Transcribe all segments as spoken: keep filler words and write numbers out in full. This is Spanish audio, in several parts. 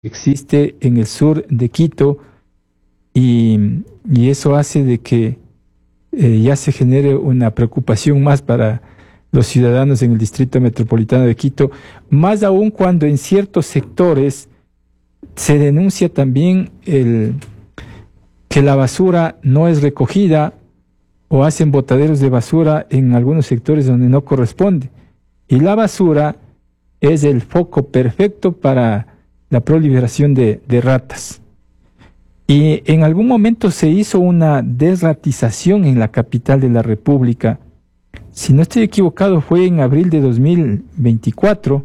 existe en el sur de Quito y, y eso hace de que eh, ya se genere una preocupación más para los ciudadanos en el Distrito Metropolitano de Quito, más aún cuando en ciertos sectores se denuncia también el, que la basura no es recogida o hacen botaderos de basura en algunos sectores donde no corresponde. Y la basura es el foco perfecto para la proliferación de, de ratas. Y en algún momento se hizo una desratización en la capital de la República. Si no estoy equivocado, fue en abril de dos mil veinticuatro,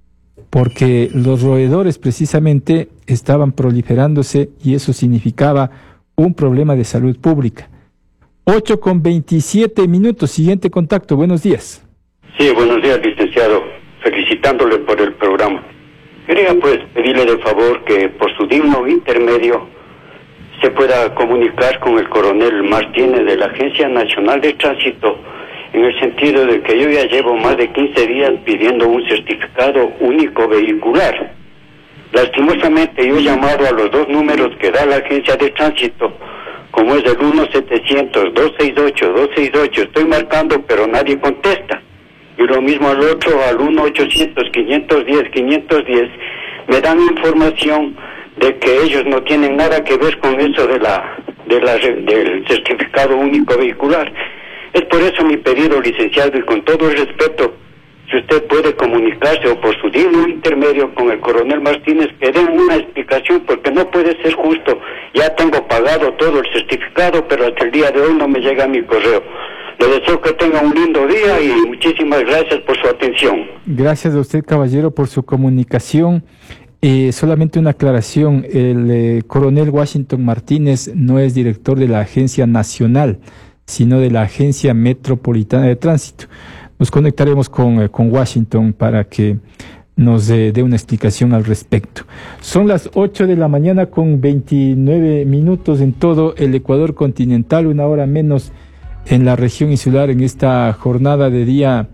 porque los roedores precisamente estaban proliferándose y eso significaba un problema de salud pública. ocho con veintisiete minutos, siguiente contacto, buenos días. Sí, buenos días, licenciado, felicitándole por el programa. Quería pues pedirle de favor que por su digno intermedio se pueda comunicar con el coronel Martínez de la Agencia Nacional de Tránsito, en el sentido de que yo ya llevo más de quince días pidiendo un certificado único vehicular. Lastimosamente yo he llamado a los dos números que da la Agencia de Tránsito, como es el uno setecientos, dos sesenta y ocho, dos sesenta y ocho, estoy marcando pero nadie contesta. Y lo mismo al otro, al uno ochocientos, quinientos diez, quinientos diez, me dan información de que ellos no tienen nada que ver con eso de la, de la del certificado único vehicular. Es por eso mi pedido, licenciado, y con todo el respeto, si usted puede comunicarse o por su digno intermedio con el coronel Martínez, que den una explicación, porque no puede ser justo. Ya tengo pagado todo el certificado, pero hasta el día de hoy no me llega mi correo. Le deseo que tenga un lindo día y muchísimas gracias por su atención. Gracias a usted, caballero, por su comunicación. Eh, solamente una aclaración, el eh, coronel Washington Martínez no es director de la Agencia Nacional, sino de la Agencia Metropolitana de Tránsito. Nos conectaremos con, eh, con Washington para que nos eh, dé una explicación al respecto. Son las ocho de la mañana con veintinueve minutos en todo el Ecuador continental, una hora menos en la región insular en esta jornada de día,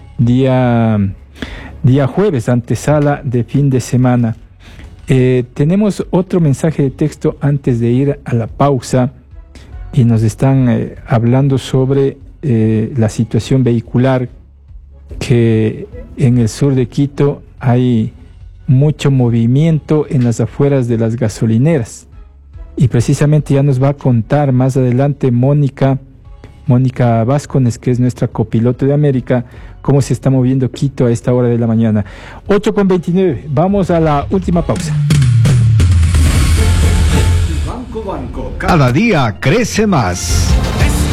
día, día jueves, antesala de fin de semana. Eh, tenemos otro mensaje de texto antes de ir a la pausa y nos están eh, hablando sobre eh, la situación vehicular, que en el sur de Quito hay mucho movimiento en las afueras de las gasolineras. Y precisamente ya nos va a contar más adelante Mónica, Mónica Vázquez, que es nuestra copiloto de América, cómo se está moviendo Quito a esta hora de la mañana. ocho con veintinueve, vamos a la última pausa. Banco Banco, cada día crece más.